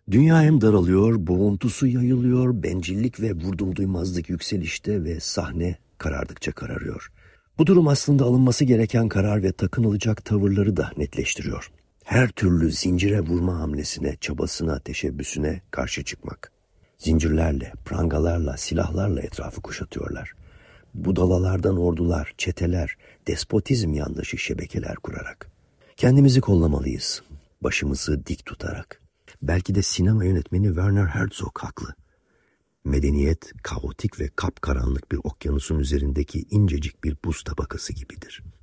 Dünya hem daralıyor, boğuntusu yayılıyor, bencillik ve vurdumduymazlık yükselişte ve sahne karardıkça kararıyor. Bu durum aslında alınması gereken karar ve takınılacak tavırları da netleştiriyor. Her türlü zincire vurma hamlesine, çabasına, teşebbüsüne karşı çıkmak. Zincirlerle, prangalarla, silahlarla etrafı kuşatıyorlar. Budalalardan ordular, çeteler, despotizm yandaşı şebekeler kurarak. Kendimizi kollamalıyız, başımızı dik tutarak. Belki de sinema yönetmeni Werner Herzog haklı. Medeniyet, kaotik ve kapkaranlık bir okyanusun üzerindeki incecik bir buz tabakası gibidir.